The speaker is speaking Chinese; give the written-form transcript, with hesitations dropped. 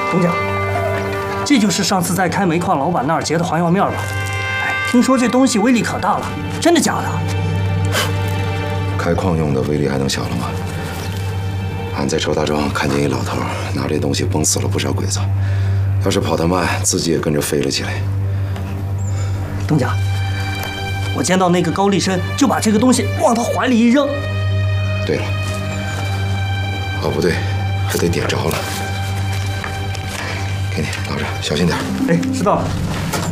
董家，这就是上次在开煤矿老板那儿结的黄药面吧？哎，听说这东西威力可大了，真的假的？ 开矿用的威力还能小了吗？俺在周大庄看见一老头拿这东西崩死了不少鬼子，要是跑得慢，自己也跟着飞了起来。 东家，我见到那个高立身就把这个东西往他怀里一扔。 对了，哦不对，还得点着了。给你拿着，小心点。 哎，知道了。